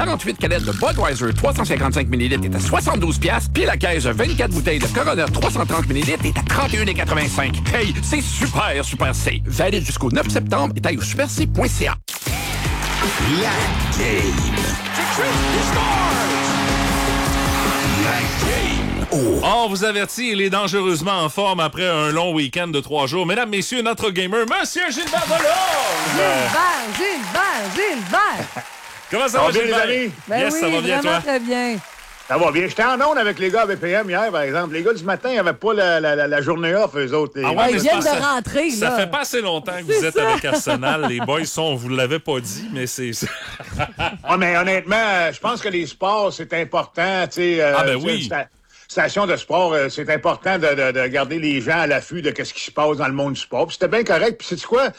48 canettes de Budweiser 355 ml est à 72$, puis la caisse de 24 bouteilles de Corona 330 ml est à 31,85$. Hey, c'est super, super safe. Valide jusqu'au 9 septembre et taille au superc.ca. La game. La game. Oh. On vous avertit, il est dangereusement en forme après un long week-end de 3 jours. Mesdames, messieurs, notre gamer, Monsieur Gilbert Delorme! Gilbert! Comment ça va, bien, Gilbert? les amis? Ben Yes, oui, ça va bien, vraiment toi? très bien. Ça va bien. J'étais en onde avec les gars à BPM hier, par exemple. Les gars du matin, ils n'avaient pas la journée off, eux autres. Ah ouais, Ouais, mais ils c'est viennent parce de que rentrer, ça là. fait pas assez longtemps que vous êtes avec Arsenal. Les boys sont, vous l'avez pas dit, mais c'est... Ah, mais honnêtement, je pense que les sports, c'est important. Tu sais, Ah, ben oui. Station de sport, c'est important de garder les gens à l'affût de ce qui se passe dans le monde du sport. Puis c'était bien correct. Puis sais-tu quoi?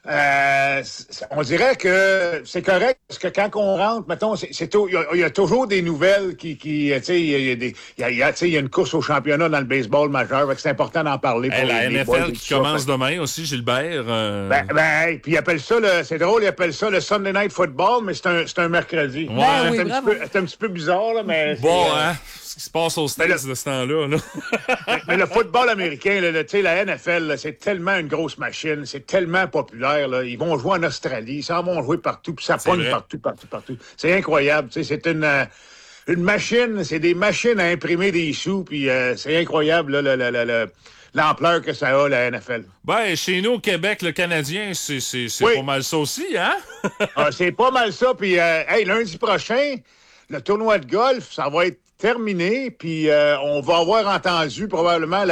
On dirait que c'est correct parce que quand on rentre, mettons, il y a toujours des nouvelles qui tu sais, il y a une course au championnat dans le baseball majeur, fait que c'est important d'en parler. Hey, la les boys NFL et qui tout ça. commence demain aussi, Gilbert. Puis ils appellent ça, c'est drôle, ils appellent ça le Sunday Night Football, mais c'est un mercredi. Ouais. Ben oui, C'est un petit peu bizarre, là, mais... Bon, hein? Ce qui se passe aux States de ce temps-là. Là. Mais le football américain, là, tu sais, la NFL, là, c'est tellement une grosse machine, c'est tellement populaire. Là. Ils vont jouer en Australie, ils s'en vont jouer partout, puis ça pogne partout. C'est incroyable, tu sais, c'est une machine, c'est des machines à imprimer des sous, puis c'est incroyable, là, l'ampleur que ça a, la NFL. Ben, chez nous, au Québec, le Canadien, c'est Oui. pas mal ça aussi, hein? C'est pas mal ça, puis hey, lundi prochain, le tournoi de golf, ça va être terminé, puis on va avoir entendu probablement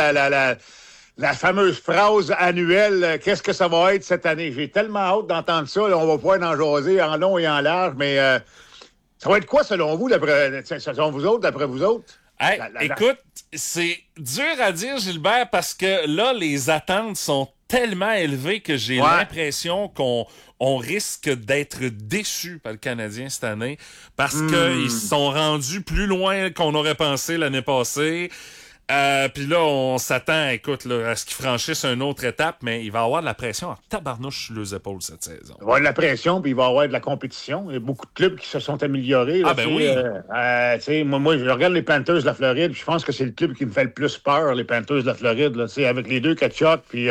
la fameuse phrase annuelle, qu'est-ce que ça va être cette année? J'ai tellement hâte d'entendre ça, là, on va pouvoir en jaser en long et en large, mais ça va être quoi selon vous, selon vous autres, d'après vous autres? Hey, écoute, c'est dur à dire, Gilbert, parce que là, les attentes sont tellement élevées que j'ai l'impression qu'on risque d'être déçus par le Canadien cette année parce qu'ils se sont rendus plus loin qu'on aurait pensé l'année passée. Puis là, on s'attend, écoute, là, à ce qu'ils franchissent une autre étape, mais il va y avoir de la pression en tabarnouche sur les épaules cette saison. Il va y avoir de la pression, puis il va y avoir de la compétition. Il y a beaucoup de clubs qui se sont améliorés. Là, oui. Moi, je regarde les Panthers de la Floride, puis je pense que c'est le club qui me fait le plus peur, les Panthers de la Floride. Là, avec les deux Kachuk, puis...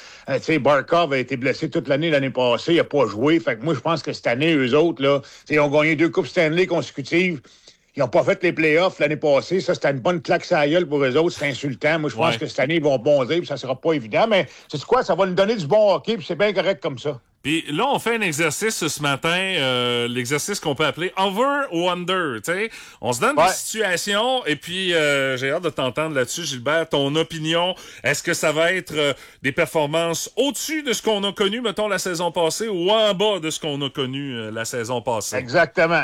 Barkov a été blessé toute l'année passée, il n'a pas joué. Fait que moi, je pense que cette année, eux autres, là, ils ont gagné 2 Coupes Stanley consécutives. Ils n'ont pas fait les playoffs l'année passée. Ça, c'était une bonne claque sur la gueule pour eux autres. C'est insultant. Moi, je pense que cette année, ils vont bondir, puis ça sera pas évident. Mais c'est quoi? Ça va nous donner du bon hockey, puis c'est bien correct comme ça. Puis là, on fait un exercice ce matin, l'exercice qu'on peut appeler over ou under, tu sais. On se donne des situations, et puis j'ai hâte de t'entendre là-dessus, Gilbert, ton opinion. Est-ce que ça va être des performances au-dessus de ce qu'on a connu, mettons, la saison passée, ou en bas de ce qu'on a connu la saison passée? Exactement.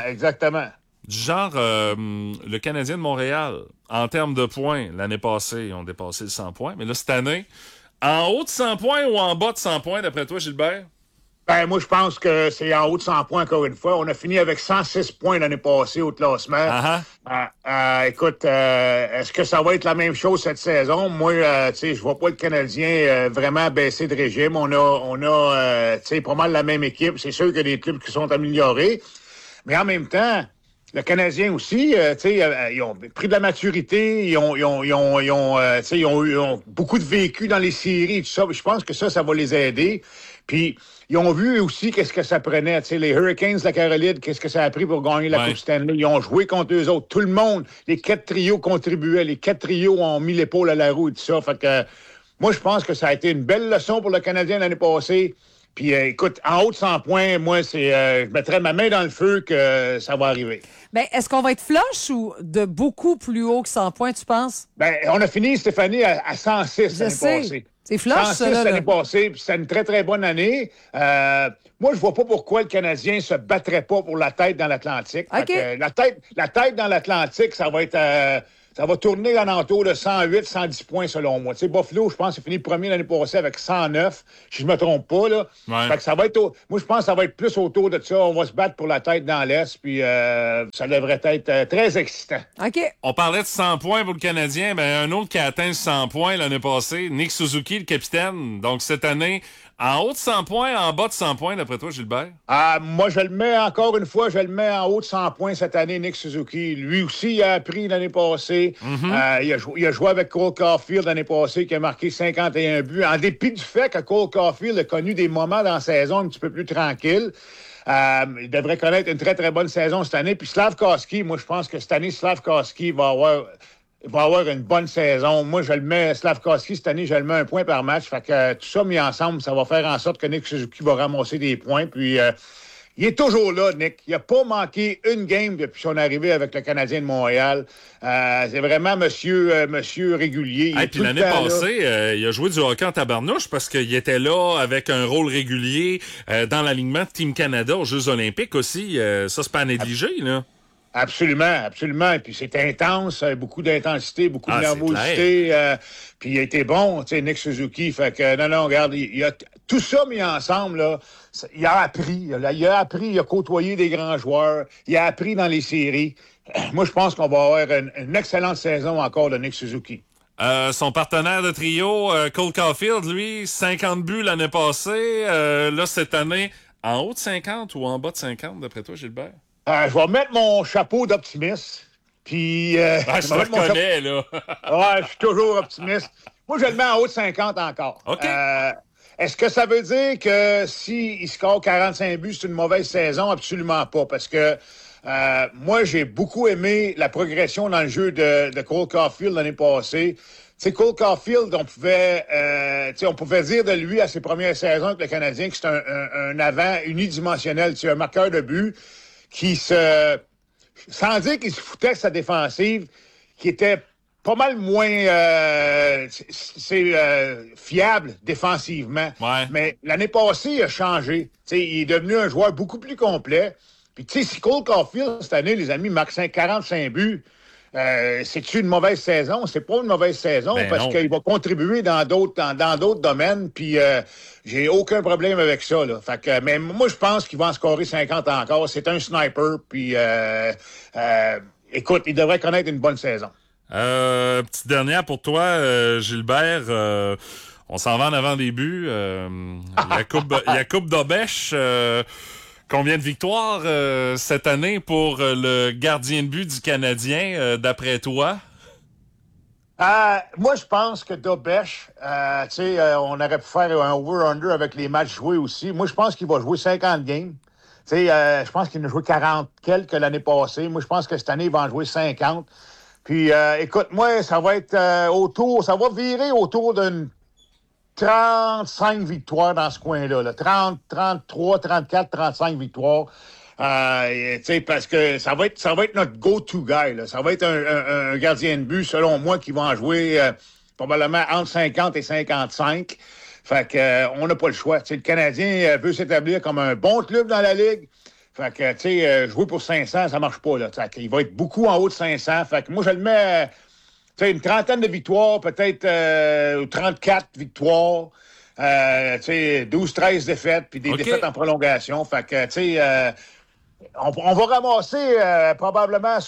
Du genre, le Canadien de Montréal, en termes de points, l'année passée, ils ont dépassé le 100 points, mais là, cette année, en haut de 100 points ou en bas de 100 points, d'après toi, Gilbert? Ben, moi, je pense que c'est en haut de 100 points encore une fois. On a fini avec 106 points l'année passée au classement. Écoute, est-ce que ça va être la même chose cette saison? Moi, je vois pas le Canadien vraiment baisser de régime. On a pas mal la même équipe. C'est sûr qu'il y a des clubs qui sont améliorés. Mais en même temps, le Canadien aussi, ils ont pris de la maturité, ils ont beaucoup de vécu dans les séries et tout ça. Je pense que ça va les aider. Puis, ils ont vu aussi qu'est-ce que ça prenait. Les Hurricanes de la Caroline, qu'est-ce que ça a pris pour gagner la Coupe Stanley. Ils ont joué contre eux autres. Tout le monde, les 4 trios contribuaient. Les 4 trios ont mis l'épaule à la roue et tout ça. Fait que, moi, je pense que ça a été une belle leçon pour le Canadien l'année passée. Puis, écoute, en haut de 100 points, moi, je mettrais ma main dans le feu que ça va arriver. Ben, est-ce qu'on va être flush ou de beaucoup plus haut que 100 points, tu penses? Ben, on a fini, Stéphanie, à 106 l'année passée. C'est flush, 106 ça, là. l'année passée, puis c'était une très, très bonne année. Moi, je vois pas pourquoi le Canadien se battrait pas pour la tête dans l'Atlantique. OK. La tête dans l'Atlantique, ça va être... ça va tourner en entour de 108, 110 points selon moi. Tu sais, Buffalo, je pense, c'est fini premier l'année passée avec 109, si je me trompe pas, là. Fait que ça va être... Moi, je pense que ça va être plus autour de ça. On va se battre pour la tête dans l'Est, puis ça devrait être très excitant. OK. On parlait de 100 points pour le Canadien. Ben, un autre qui a atteint 100 points l'année passée, Nick Suzuki, le capitaine. Donc, cette année, En haut de 100 points, en bas de 100 points, d'après toi, Gilbert? Moi, je le mets encore une fois, je le mets en haut de 100 points cette année, Nick Suzuki. Lui aussi, il a appris l'année passée. Il a joué avec Cole Caulfield l'année passée, qui a marqué 51 buts. En dépit du fait que Cole Caulfield a connu des moments dans la saison un petit peu plus tranquilles. Il devrait connaître une très, très bonne saison cette année. Puis Slafkovský, moi, je pense que cette année, Slafkovský va avoir une bonne saison. Moi, je le mets, Slafkovský, cette année, je le mets 1 point par match. Fait que tout ça mis ensemble, ça va faire en sorte que Nick Suzuki va ramasser des points. Puis, il est toujours là, Nick. Il n'a pas manqué une game depuis son arrivée avec le Canadien de Montréal. C'est vraiment monsieur régulier. Et puis l'année passée, il a joué du hockey en tabarnouche parce qu'il était là avec un rôle régulier dans l'alignement de Team Canada aux Jeux olympiques aussi. Ça, c'est pas à négliger, là. Absolument, absolument. Et puis c'est intense, beaucoup d'intensité, beaucoup de nervosité. Puis il a été bon, tu sais, Nick Suzuki. Fait que non, regarde, il a tout ça mis ensemble, là. Il a appris, il a côtoyé des grands joueurs, il a appris dans les séries. Moi, je pense qu'on va avoir une excellente saison encore de Nick Suzuki. Son partenaire de trio, Cole Caulfield, lui, 50 buts l'année passée. Là, cette année, en haut de 50 ou en bas de 50, d'après toi, Gilbert? Je vais mettre mon chapeau d'optimiste. Puis, je te reconnais, là. Ouais, je suis toujours optimiste. Moi, je le mets en haut de 50 encore. OK. Est-ce que ça veut dire que s'il score 45 buts, c'est une mauvaise saison? Absolument pas. Parce que moi, j'ai beaucoup aimé la progression dans le jeu de Cole Caulfield l'année passée. Tu sais, Cole Caulfield, on pouvait dire de lui à ses premières saisons avec le Canadien que c'est un avant unidimensionnel. Tu sais, un marqueur de but qui sans dire qu'il se foutait de sa défensive, qui était pas mal moins fiable défensivement. Ouais. Mais l'année passée, il a changé. T'sais, il est devenu un joueur beaucoup plus complet. Puis tu sais, si Cole Caulfield, cette année, les amis, marque 45 buts, c'est-tu une mauvaise saison? C'est pas une mauvaise saison parce qu'il va contribuer dans d'autres domaines. Puis j'ai aucun problème avec ça. Là. Fait que, mais moi, je pense qu'il va en scorer 50 encore. C'est un sniper. Puis écoute, il devrait connaître une bonne saison. Petite dernière pour toi, Gilbert. On s'en va en avant des buts. Jakub Dobeš. Combien de victoires cette année pour le gardien de but du Canadien, d'après toi? Moi, je pense que Dobeš, on aurait pu faire un over-under avec les matchs joués aussi. Moi, je pense qu'il va jouer 50 games. Je pense qu'il en a joué 40 quelques l'année passée. Moi, je pense que cette année, il va en jouer 50. Puis, écoute, moi, ça va être ça va virer autour d'une 35 victoires dans ce coin-là. Là. 30, 33, 34, 35 victoires. Parce que ça va être notre go-to guy. Là. Ça va être un gardien de but, selon moi, qui va en jouer probablement entre 50 et 55. Fait que on n'a pas le choix. T'sais, le Canadien veut s'établir comme un bon club dans la Ligue. Fait que, jouer pour 500, ça marche pas. Là. Il va être beaucoup en haut de 500. Fait que moi, je le mets... une trentaine de victoires, peut-être 34 victoires, 12-13 défaites, puis des défaites en prolongation. Fait que, on va ramasser probablement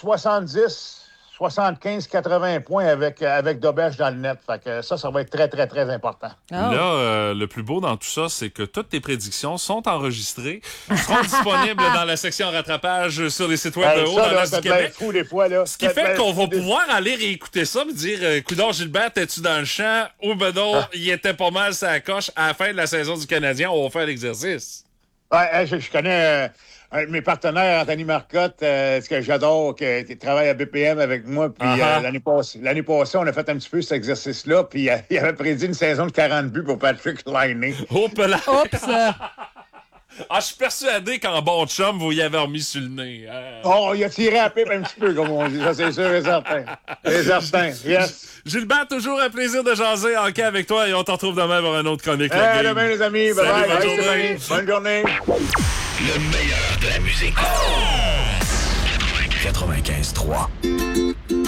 75, 80 points avec Dobeš dans le net. Fait que ça va être très, très, très important. Oh. Là, le plus beau dans tout ça, c'est que toutes tes prédictions sont enregistrées, seront disponibles dans la section rattrapage sur les sites web de haut dans l'Est du Québec. Fou des fois, là. Ce qui fait qu'on va pouvoir aller réécouter ça et dire coudonc, Gilbert, t'es-tu dans le champ? Ou ben non, il était pas mal sa coche à la fin de la saison du Canadien. On va faire l'exercice. Ouais, je connais un de mes partenaires, Anthony Marcotte, ce que j'adore, qui travaille à BPM avec moi. Puis l'année passée, on a fait un petit peu cet exercice-là. Puis il avait prédit une saison de 40 buts pour Patrick Laine. Oups là! Oups! Je suis persuadé qu'en bon chum, vous y avez remis sur le nez. Oh, il a tiré à pipe un petit peu, comme on dit. Ça, c'est sûr et certain. C'est certain, yes. Gilbert, toujours un plaisir de jaser en hockey avec toi et on te retrouve demain pour un autre chronique. Demain, les amis. Salut, Bye-bye. Bonne journée. Le meilleur de la musique. 95.3.